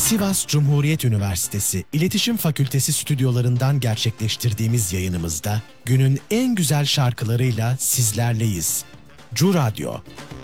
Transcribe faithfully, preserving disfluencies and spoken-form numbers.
Sivas Cumhuriyet Üniversitesi İletişim Fakültesi stüdyolarından gerçekleştirdiğimiz yayınımızda günün en güzel şarkılarıyla sizlerleyiz. Cu Radyo